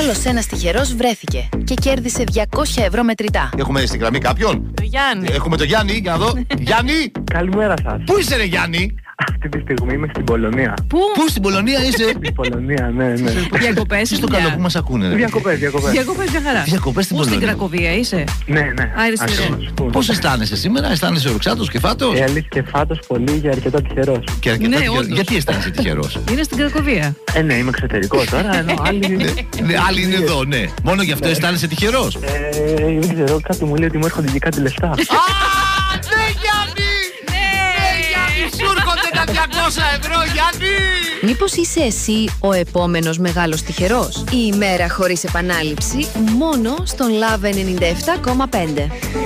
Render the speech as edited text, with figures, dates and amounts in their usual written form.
Άλλος ένας τυχερός βρέθηκε και κέρδισε 200 ευρώ μετρητά. Έχουμε στη γραμμή κάποιον? Το Γιάννη. Έχουμε το Γιάννη, για να δω. Γιάννη! Καλημέρα σας. Πού είσαι, ρε Γιάννη? Αυτή τη στιγμή είμαι στην Πολωνία. Πού? Πού στην Πολωνία είσαι? Στην Πολωνία, ναι. Διακοπές. Εσείς το καλό που μας ακούνε, ρε. Διακοπές. Διακοπές μια χαρά. Διακοπές στην Πού στην Πολωνία. Κρακοβία είσαι? Ναι. Άρη στην Ακριβώς. Πώς αισθάνεσαι σήμερα? Αισθάνεσαι ορεξάτος και φάτος? Αλήθεια και φάτος πολύ για αρκετά τυχερός. Και αρκετά Ναι, τυχερός. όντως. Γιατί αισθάνεσαι τυχερός? Είναι στην Κρακοβία. Ναι, είμαι εξωτερικό τώρα, ενώ άλλοι... Ναι, άλλοι είναι εδώ, ναι. Μόνο γι' αυτό αισθάνεσαι τυχερός? Δεν ξέρω, κάτι μου λέει ότι μου έρχονται και κάτι λεφτά. Α, ναι, Γιάννη! Ναι, Γιάννη, σου έρχονται τα 200 ευρώ, Γιάννη! Μήπως είσαι εσύ ο επόμενος μεγάλος τυχερός? Η ημέρα χωρίς επανάληψη μόνο στον Love 97,5.